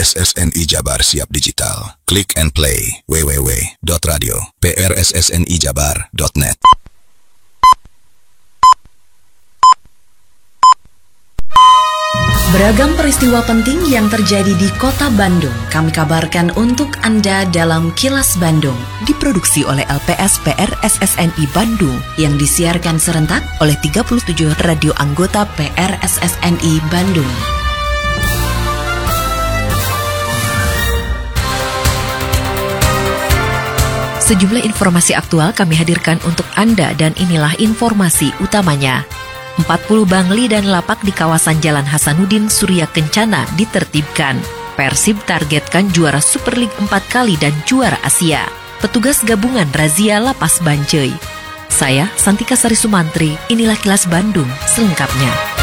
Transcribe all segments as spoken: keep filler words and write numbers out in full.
S S N I Jabar siap digital. Click and play w w w dot radio p r s s n i jabar dot net. Beragam peristiwa penting yang terjadi di Kota Bandung kami kabarkan untuk Anda dalam Kilas Bandung, diproduksi oleh L P S P R S S N I Bandung yang disiarkan serentak oleh tiga puluh tujuh radio anggota P R S S N I Bandung. Sejumlah informasi aktual kami hadirkan untuk Anda dan inilah informasi utamanya. empat puluh bangli dan lapak di kawasan Jalan Hasanuddin Surya Kencana ditertibkan. Persib targetkan juara Super League empat kali dan juara Asia. Petugas gabungan razia lapas Bancai. Saya Santika Sari Sumantri, inilah Kilas Bandung selengkapnya.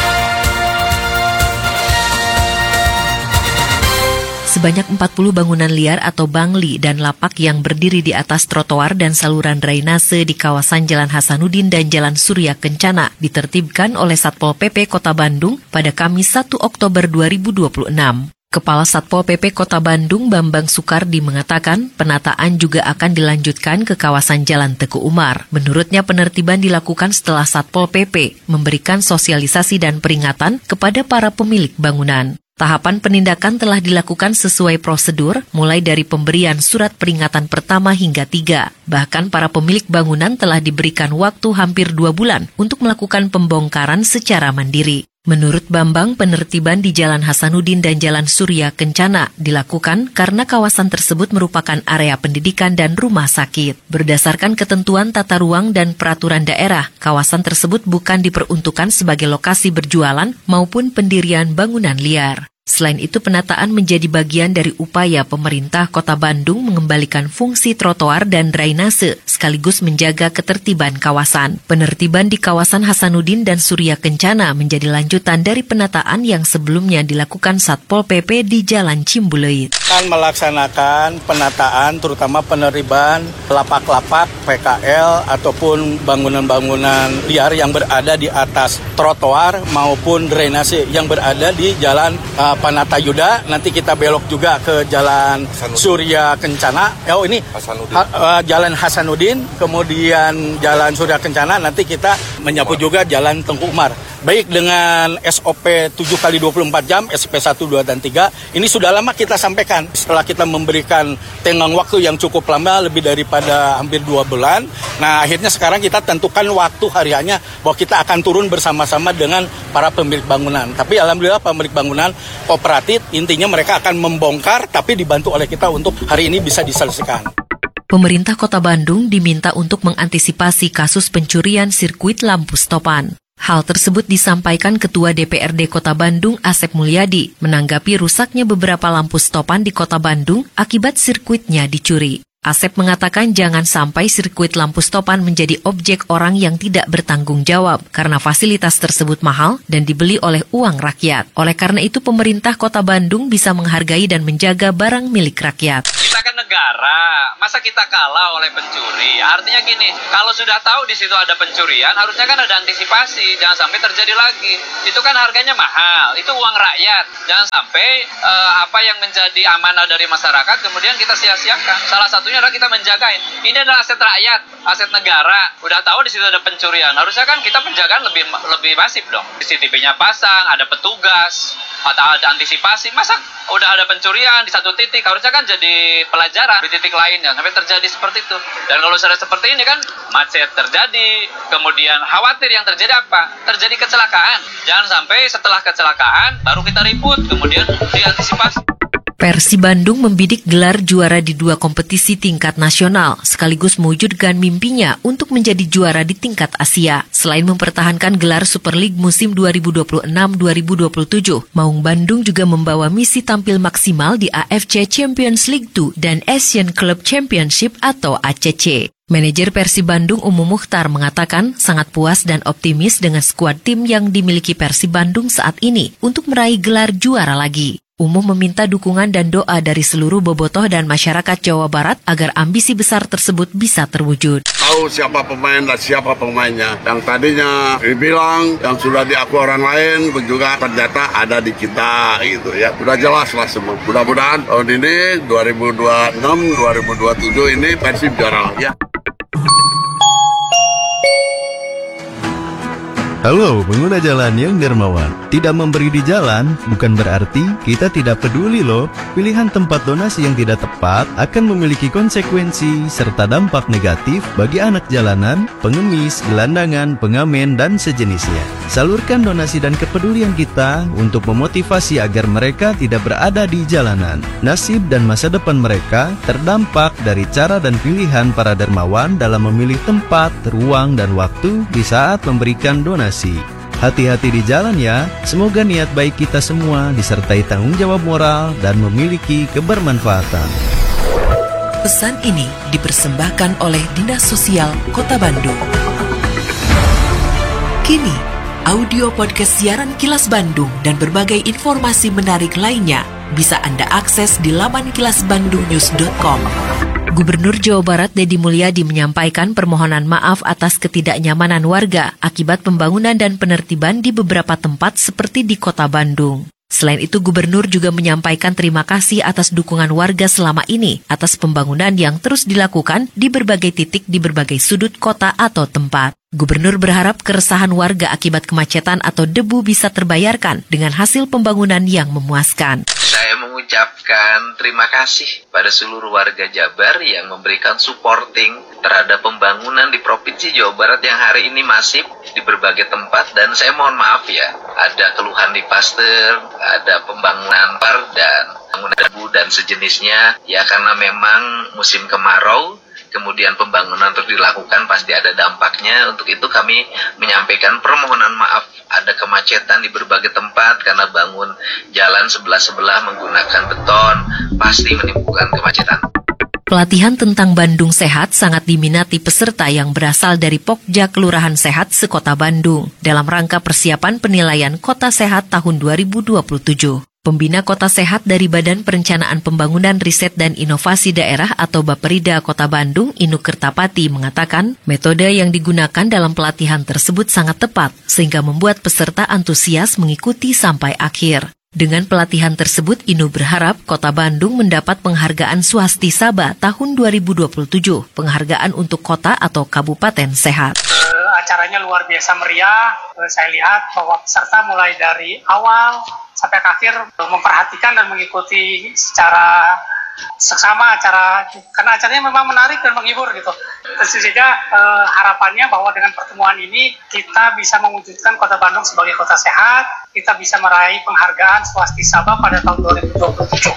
Sebanyak empat puluh bangunan liar atau bangli dan lapak yang berdiri di atas trotoar dan saluran drainase di kawasan Jalan Hasanuddin dan Jalan Surya Kencana ditertibkan oleh Satpol P P Kota Bandung pada Kamis satu Oktober dua ribu dua puluh enam. Kepala Satpol P P Kota Bandung Bambang Sukardi mengatakan penataan juga akan dilanjutkan ke kawasan Jalan Teguh Umar. Menurutnya penertiban dilakukan setelah Satpol P P memberikan sosialisasi dan peringatan kepada para pemilik bangunan. Tahapan penindakan telah dilakukan sesuai prosedur, mulai dari pemberian surat peringatan pertama hingga tiga. Bahkan para pemilik bangunan telah diberikan waktu hampir dua bulan untuk melakukan pembongkaran secara mandiri. Menurut Bambang, penertiban di Jalan Hasanuddin dan Jalan Surya Kencana dilakukan karena kawasan tersebut merupakan area pendidikan dan rumah sakit. Berdasarkan ketentuan tata ruang dan peraturan daerah, kawasan tersebut bukan diperuntukkan sebagai lokasi berjualan maupun pendirian bangunan liar. Selain itu, penataan menjadi bagian dari upaya pemerintah Kota Bandung mengembalikan fungsi trotoar dan drainase, sekaligus menjaga ketertiban kawasan. Penertiban di kawasan Hasanuddin dan Surya Kencana menjadi lanjutan dari penataan yang sebelumnya dilakukan Satpol P P di Jalan Cimbuleuit. Akan melaksanakan penataan, terutama peneriban lapak-lapak P K L ataupun bangunan-bangunan liar yang berada di atas trotoar maupun drainase yang berada di Jalan uh, Panatayuda. Nanti kita belok juga ke Jalan Hasanuddin. Surya Kencana. Oh ini Hasanuddin. Ha, uh, Jalan Hasanuddin, kemudian Jalan Surya Kencana. Nanti kita menyapu juga Jalan Teguh Umar. Baik dengan S O P tujuh kali dua puluh empat jam, S P satu, dua, dan tiga, ini sudah lama kita sampaikan. Setelah kita memberikan tenggang waktu yang cukup lama, lebih daripada hampir dua bulan, nah akhirnya sekarang kita tentukan waktu hariannya bahwa kita akan turun bersama-sama dengan para pemilik bangunan. Tapi alhamdulillah pemilik bangunan kooperatif, intinya mereka akan membongkar, tapi dibantu oleh kita untuk hari ini bisa diselesaikan. Pemerintah Kota Bandung diminta untuk mengantisipasi kasus pencurian sirkuit lampu stopan. Hal tersebut disampaikan Ketua D P R D Kota Bandung Asep Mulyadi menanggapi rusaknya beberapa lampu stopan di Kota Bandung akibat sirkuitnya dicuri. Asep mengatakan jangan sampai sirkuit lampu stopan menjadi objek orang yang tidak bertanggung jawab karena fasilitas tersebut mahal dan dibeli oleh uang rakyat. Oleh karena itu pemerintah Kota Bandung bisa menghargai dan menjaga barang milik rakyat. Kita kan negara, masa kita kalah oleh pencuri? Artinya gini, kalau sudah tahu di situ ada pencurian, harusnya kan ada antisipasi, jangan sampai terjadi lagi. Itu kan harganya mahal, itu uang rakyat. Jangan sampai uh, apa yang menjadi amanah dari masyarakat kemudian kita sia-siakan. Salah satunya adalah kita menjagain. Ini adalah aset rakyat, aset negara. Udah tahu di situ ada pencurian, harusnya kan kita penjagaan lebih lebih masif dong. C C T V-nya pasang, ada petugas, atau ada antisipasi. Masa udah ada pencurian di satu titik, harusnya kan jadi pelajaran di titik lainnya sampai terjadi seperti itu. Dan kalau sudah seperti ini kan macet terjadi, kemudian khawatir yang terjadi apa? Terjadi kecelakaan. Jangan sampai setelah kecelakaan baru kita ribut, kemudian diantisipasi. Persib Bandung membidik gelar juara di dua kompetisi tingkat nasional, sekaligus mewujudkan mimpinya untuk menjadi juara di tingkat Asia. Selain mempertahankan gelar Super League musim dua ribu dua puluh enam dua ribu dua puluh tujuh, Maung Bandung juga membawa misi tampil maksimal di A F C Champions League dua dan Asian Club Championship atau A C C. Manajer Persib Bandung Umum Mukhtar mengatakan sangat puas dan optimis dengan skuad tim yang dimiliki Persib Bandung saat ini untuk meraih gelar juara lagi. Umuh meminta dukungan dan doa dari seluruh bobotoh dan masyarakat Jawa Barat agar ambisi besar tersebut bisa terwujud. Tahu siapa pemain dan siapa pemainnya. Yang tadinya dibilang yang sudah diakui orang lain juga ternyata ada di kita gitu ya. Udah jelas lah semua. Mudah-mudahan tahun ini dua ribu dua puluh enam dua ribu dua puluh tujuh ini Persib juara ya. Halo pengguna jalan yang dermawan. Tidak memberi di jalan bukan berarti kita tidak peduli loh. Pilihan tempat donasi yang tidak tepat akan memiliki konsekuensi serta dampak negatif bagi anak jalanan, pengemis, gelandangan, pengamen, dan sejenisnya. Salurkan donasi dan kepedulian kita untuk memotivasi agar mereka tidak berada di jalanan. Nasib dan masa depan mereka terdampak dari cara dan pilihan para dermawan dalam memilih tempat, ruang, dan waktu di saat memberikan donasi. Hati-hati di jalan ya, semoga niat baik kita semua disertai tanggung jawab moral dan memiliki kebermanfaatan. Pesan ini dipersembahkan oleh Dinas Sosial Kota Bandung. Kini, audio podcast siaran Kilas Bandung dan berbagai informasi menarik lainnya bisa Anda akses di laman kilas bandung news dot com. Gubernur Jawa Barat Deddy Mulyadi menyampaikan permohonan maaf atas ketidaknyamanan warga akibat pembangunan dan penertiban di beberapa tempat seperti di Kota Bandung. Selain itu, Gubernur juga menyampaikan terima kasih atas dukungan warga selama ini atas pembangunan yang terus dilakukan di berbagai titik di berbagai sudut kota atau tempat. Gubernur berharap keresahan warga akibat kemacetan atau debu bisa terbayarkan dengan hasil pembangunan yang memuaskan. Saya mengucapkan terima kasih pada seluruh warga Jabar yang memberikan supporting terhadap pembangunan di Provinsi Jawa Barat yang hari ini masif di berbagai tempat, dan saya mohon maaf ya, ada keluhan di Pasteur, ada pembangunan par dan pembangunan debu dan sejenisnya ya, karena memang musim kemarau. Kemudian pembangunan terus dilakukan pasti ada dampaknya. Untuk itu kami menyampaikan permohonan maaf ada kemacetan di berbagai tempat karena bangun jalan sebelah-sebelah menggunakan beton pasti menimbulkan kemacetan. Pelatihan tentang Bandung Sehat sangat diminati peserta yang berasal dari Pokja Kelurahan Sehat sekota Bandung dalam rangka persiapan penilaian Kota Sehat tahun dua ribu dua puluh tujuh. Pembina Kota Sehat dari Badan Perencanaan Pembangunan Riset dan Inovasi Daerah atau Baperida Kota Bandung, Inuk Kertapati, mengatakan metode yang digunakan dalam pelatihan tersebut sangat tepat sehingga membuat peserta antusias mengikuti sampai akhir. Dengan pelatihan tersebut, Inu berharap Kota Bandung mendapat penghargaan Swastisaba tahun dua ribu dua puluh tujuh, penghargaan untuk kota atau kabupaten sehat. Acaranya luar biasa meriah. Saya lihat bahwa peserta mulai dari awal sampai akhir memperhatikan dan mengikuti secara seksama acara, karena acaranya memang menarik dan menghibur gitu. Terus juga eh, harapannya bahwa dengan pertemuan ini kita bisa mewujudkan Kota Bandung sebagai kota sehat, kita bisa meraih penghargaan Swastisaba pada tahun dua ribu dua puluh tujuh.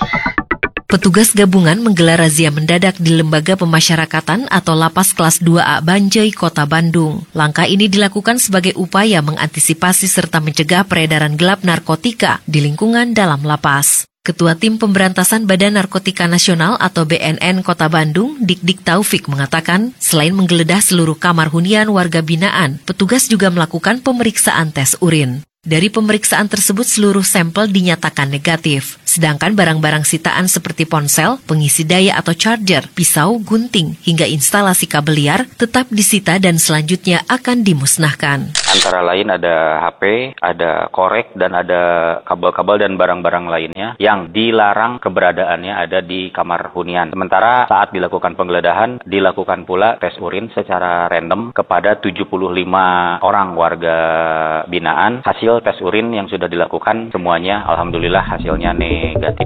Petugas gabungan menggelar razia mendadak di Lembaga Pemasyarakatan atau Lapas Kelas dua A Banjai, Kota Bandung. Langkah ini dilakukan sebagai upaya mengantisipasi serta mencegah peredaran gelap narkotika di lingkungan dalam lapas. Ketua Tim Pemberantasan Badan Narkotika Nasional atau B N N Kota Bandung, Dik-Dik Taufik, mengatakan selain menggeledah seluruh kamar hunian warga binaan, petugas juga melakukan pemeriksaan tes urin. Dari pemeriksaan tersebut seluruh sampel dinyatakan negatif. Sedangkan barang-barang sitaan seperti ponsel, pengisi daya atau charger, pisau, gunting, hingga instalasi kabel liar tetap disita dan selanjutnya akan dimusnahkan. Antara lain ada H P, ada korek, dan ada kabel-kabel dan barang-barang lainnya yang dilarang keberadaannya ada di kamar hunian. Sementara saat dilakukan penggeledahan, dilakukan pula tes urin secara random kepada tujuh puluh lima orang warga binaan. Hasil tes urin yang sudah dilakukan semuanya alhamdulillah hasilnya negatif.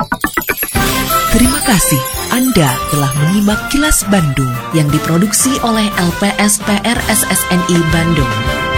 Terima kasih Anda telah menyimak Kilas Bandung yang diproduksi oleh L P S P R S S N I Bandung.